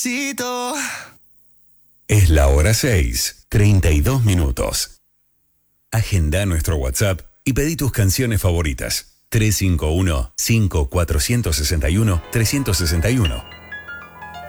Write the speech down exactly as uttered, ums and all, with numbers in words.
Es la hora seis, treinta y dos minutos. Agenda nuestro WhatsApp y pedí tus canciones favoritas. tres cinco uno, cinco cuatro seis uno, tres seis uno.